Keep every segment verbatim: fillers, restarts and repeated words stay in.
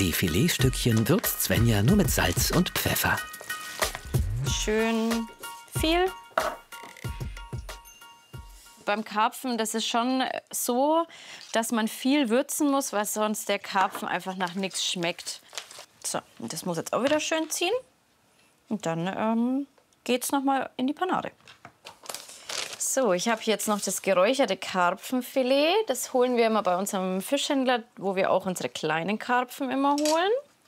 Die Filetstückchen würzt Svenja nur mit Salz und Pfeffer. Schön viel. Beim Karpfen, das ist schon so, dass man viel würzen muss, weil sonst der Karpfen einfach nach nichts schmeckt. So, und das muss jetzt auch wieder schön ziehen. Und dann ähm, geht's noch mal in die Panade. So, ich habe jetzt noch das geräucherte Karpfenfilet. Das holen wir immer bei unserem Fischhändler, wo wir auch unsere kleinen Karpfen immer holen.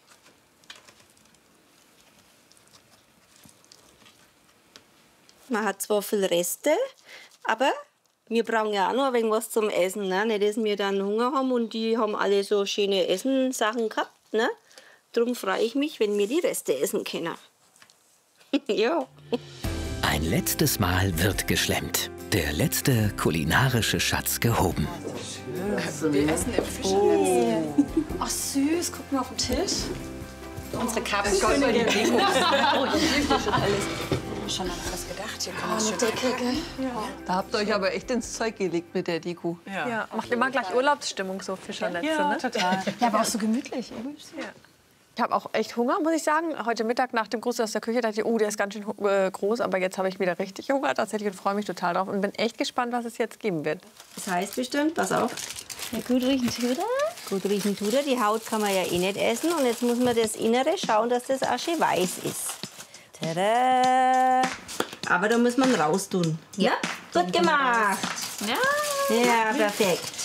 Man hat zwar viel Reste, aber wir brauchen ja auch noch ein wenig was zum Essen. Ne? Nicht, dass wir dann Hunger haben und die haben alle so schöne Essensachen gehabt. Ne? Darum freue ich mich, wenn wir die Reste essen können. Ja. Ein letztes Mal wird geschlemmt. Der letzte kulinarische Schatz gehoben. Wir essen im Fischernetz. Oh. Ach süß, guck mal auf den Tisch. Unsere Karpfenkönigin. Oh, ich liebe schon alles. Schon an was gedacht. Hier kann man oh, Decke, gell? Ja. Da habt ihr euch aber echt ins Zeug gelegt mit der Deko. Ja. Ja, macht immer gleich Urlaubsstimmung, so Fischernetze, ja, ne? Total. Ja, aber auch so gemütlich. Ja. Ich habe auch echt Hunger, muss ich sagen. Heute Mittag nach dem Gruß aus der Küche dachte ich, oh, der ist ganz schön äh, groß. Aber jetzt habe ich wieder richtig Hunger tatsächlich und freue mich total drauf. Und bin echt gespannt, was es jetzt geben wird. Das heißt bestimmt, pass auf. Ja, gut riechen tut er. Gut riechen tut er. Die Haut kann man ja eh nicht essen. Und jetzt muss man das Innere schauen, dass das auch schön weiß ist. Tada! Aber da muss man raustun. Ja? Gut gemacht. Ja. Ja, perfekt.